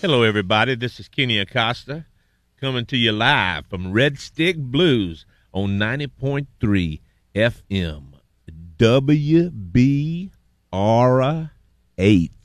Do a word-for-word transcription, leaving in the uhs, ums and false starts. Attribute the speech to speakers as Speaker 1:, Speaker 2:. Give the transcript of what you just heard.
Speaker 1: Hello, everybody. This is Kenny Acosta coming to you live from Red Stick Blues on ninety point three F M W B R eight.